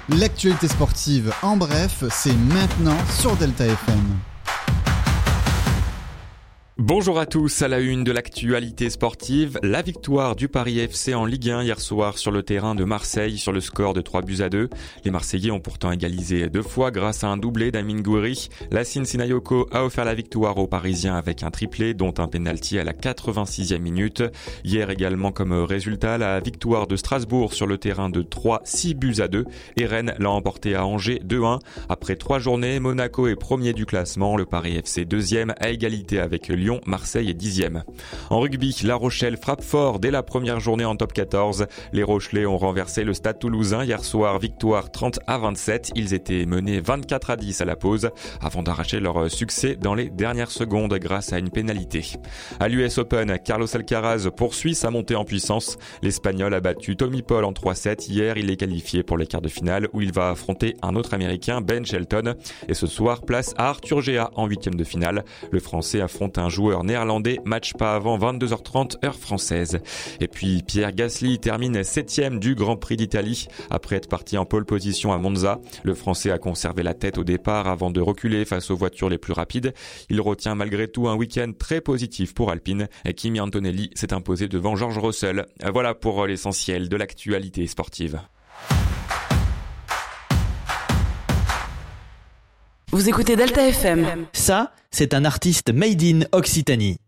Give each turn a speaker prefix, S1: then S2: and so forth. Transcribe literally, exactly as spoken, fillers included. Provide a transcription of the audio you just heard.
S1: L'actualité sportive en bref, c'est maintenant sur Delta F M.
S2: Bonjour à tous, à la une de l'actualité sportive, la victoire du Paris F C en Ligue un hier soir sur le terrain de Marseille sur le score de trois buts à deux. Les Marseillais ont pourtant égalisé deux fois grâce à un doublé d'Amine Gouiri. Yacine Sissoko a offert la victoire aux Parisiens avec un triplé dont un pénalty à la quatre-vingt-sixième minute. Hier également comme résultat, la victoire de Strasbourg sur le terrain de Troyes, six buts à deux et Rennes l'a emporté à Angers deux un. Après trois journées, Monaco est premier du classement, le Paris F C deuxième à égalité avec Lyon. Marseille est dixième. En rugby, La Rochelle frappe fort dès la première journée en top quatorze. Les Rochelais ont renversé le Stade Toulousain hier soir, victoire trente à vingt-sept. Ils étaient menés vingt-quatre à dix à la pause avant d'arracher leur succès dans les dernières secondes grâce à une pénalité. À l'U S Open, Carlos Alcaraz poursuit sa montée en puissance. L'Espagnol a battu Tommy Paul en trois sept. Hier, il est qualifié pour les quarts de finale où il va affronter un autre Américain, Ben Shelton. Et ce soir, place à Arthur Gea en huitième de finale. Le Français affronte un joueur néerlandais, match pas avant vingt-deux heures trente heure française. Et puis Pierre Gasly termine septième du Grand Prix d'Italie. Après être parti en pole position à Monza, le Français a conservé la tête au départ avant de reculer face aux voitures les plus rapides. Il retient malgré tout un week-end très positif pour Alpine. Et Kimi Antonelli s'est imposé devant George Russell. Voilà pour l'essentiel de l'actualité sportive.
S3: Vous écoutez Delta F M.
S4: Ça, c'est un artiste made in Occitanie.